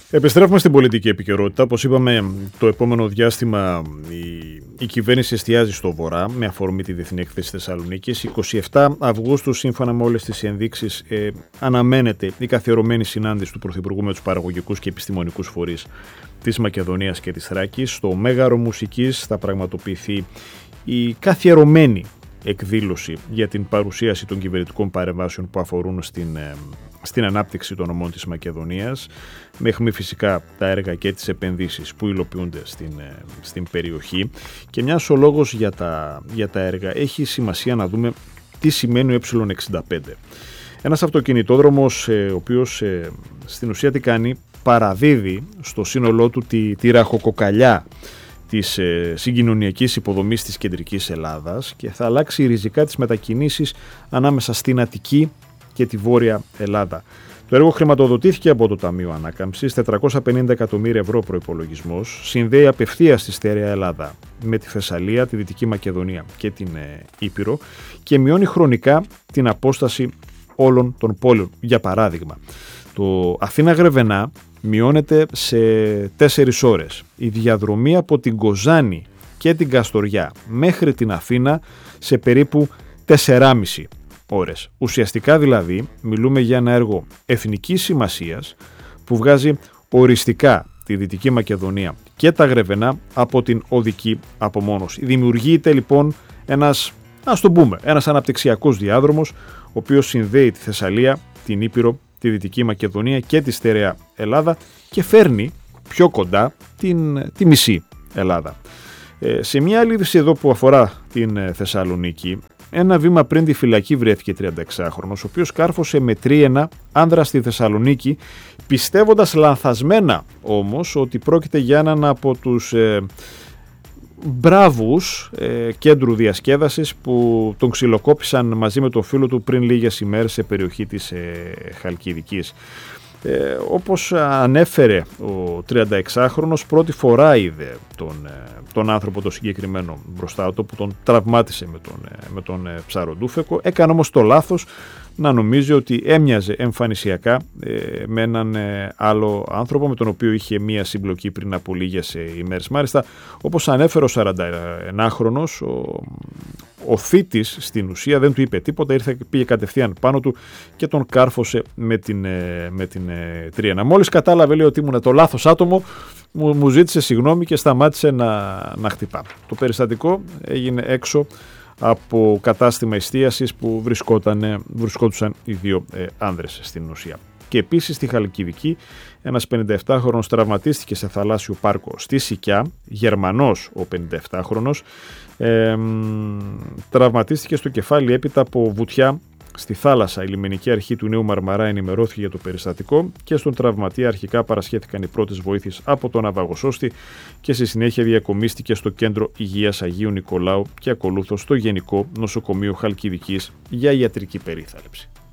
Επιστρέφουμε στην πολιτική επικαιρότητα. Όπως είπαμε, το επόμενο διάστημα η κυβέρνηση εστιάζει στο Βορρά με αφορμή τη Διεθνή Έκθεση Θεσσαλονίκης. 27 Αυγούστου, σύμφωνα με όλες τις ενδείξεις, αναμένεται η καθιερωμένη συνάντηση του Πρωθυπουργού με τους παραγωγικούς και επιστημονικούς φορείς της Μακεδονίας και της Θράκης. Στο Μέγαρο Μουσικής θα πραγματοποιηθεί η καθιερωμένη εκδήλωση για την παρουσίαση των κυβερνητικών παρεμβάσεων που αφορούν στην ανάπτυξη των νομών της Μακεδονίας, με αιχμή φυσικά τα έργα και τις επενδύσεις που υλοποιούνται στην περιοχή. Και μιας ο λόγος για τα έργα, έχει σημασία να δούμε τι σημαίνει ο Ε65. Ένας αυτοκινητόδρομος ο οποίος στην ουσία τι κάνει, παραδίδει στο σύνολό του τη ραχοκοκαλιά της συγκοινωνιακής υποδομής της κεντρικής Ελλάδας και θα αλλάξει ριζικά τις μετακινήσεις ανάμεσα στην Αττική και τη Βόρεια Ελλάδα. Το έργο χρηματοδοτήθηκε από το Ταμείο Ανάκαμψης, 450 εκατομμύρια ευρώ προϋπολογισμός, συνδέει απευθείας τη στέρεα Ελλάδα με τη Θεσσαλία, τη Δυτική Μακεδονία και την Ήπειρο και μειώνει χρονικά την απόσταση όλων των πόλεων. Για παράδειγμα, το Αθήνα-Γρεβενά μειώνεται σε 4 ώρες. Η διαδρομή από την Κοζάνη και την Καστοριά μέχρι την Αθήνα σε περίπου 4,5 ώρες. Ουσιαστικά δηλαδή μιλούμε για ένα έργο εθνικής σημασίας που βγάζει οριστικά τη Δυτική Μακεδονία και τα Γρεβενά από την οδική απομόνωση. Δημιουργείται λοιπόν ένας αναπτυξιακός διάδρομος ο οποίος συνδέει τη Θεσσαλία, την Ήπειρο, τη Δυτική Μακεδονία και τη στερεά Ελλάδα και φέρνει πιο κοντά τη μισή Ελλάδα. Σε μια άλλη είδηση εδώ που αφορά την Θεσσαλονίκη, ένα βήμα πριν τη φυλακή βρέθηκε 36χρονος, ο οποίος κάρφωσε με τρίαινα άνδρα στη Θεσσαλονίκη, πιστεύοντας λανθασμένα όμως ότι πρόκειται για έναν από τους μπράβους κέντρου διασκέδασης που τον ξυλοκόπησαν μαζί με τον φίλο του πριν λίγες ημέρες σε περιοχή της Χαλκιδικής. Όπως ανέφερε ο 36χρονος, πρώτη φορά είδε τον άνθρωπο το συγκεκριμένο μπροστά του που τον τραυμάτισε με τον ψαροντούφεκο. Έκανε όμως το λάθος να νομίζει ότι έμοιαζε εμφανισιακά με έναν άλλο άνθρωπο με τον οποίο είχε μία συμπλοκή πριν από λίγες ημέρες. Μάλιστα, όπως ανέφερε ο 41χρονος, ο θήτης στην ουσία δεν του είπε τίποτα, πήγε κατευθείαν πάνω του και τον κάρφωσε με την τρίαινα. Μόλις κατάλαβε, λέει, ότι ήμουν το λάθος άτομο, μου ζήτησε συγγνώμη και σταμάτησε να χτυπά. Το περιστατικό έγινε έξω από κατάστημα εστίασης που βρισκόντουσαν οι δύο άνδρες στην ουσία. Και επίσης στη Χαλκιδική ένας 57χρονος τραυματίστηκε σε θαλάσσιο πάρκο στη Σικιά, Γερμανός ο 57χρονος, τραυματίστηκε στο κεφάλι έπειτα από βουτιά στη θάλασσα. Η λιμενική αρχή του Νέου Μαρμαρά ενημερώθηκε για το περιστατικό και στον τραυματία αρχικά παρασχέθηκαν οι πρώτες βοήθειες από τον ναυαγοσώστη και στη συνέχεια διακομίστηκε στο Κέντρο Υγείας Αγίου Νικολάου και ακολούθως στο Γενικό Νοσοκομείο Χαλκιδικής για ιατρική περίθαλψη.